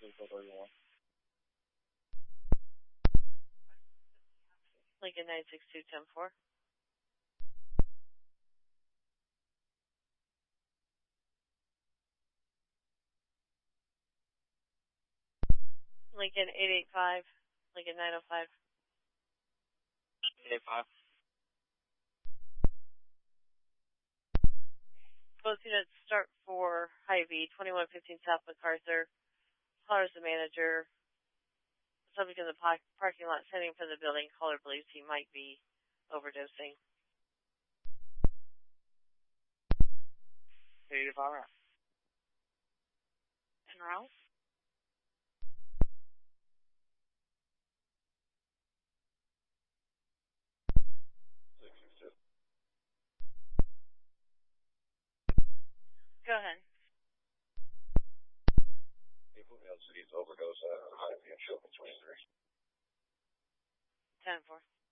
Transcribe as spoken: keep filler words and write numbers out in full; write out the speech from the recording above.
Lincoln nine six two ten four. Lincoln eight eight five. Lincoln nine oh five. eight eight five. Both units start for Hy-Vee, twenty-one fifteen South MacArthur. Caller is the manager. Subject in the parking lot sending for the building. Caller believes he might be overdosing. eight eight five. En route. Go ahead. People in the city's overdose at Hy-Vee and Chopin twenty-three. ten four.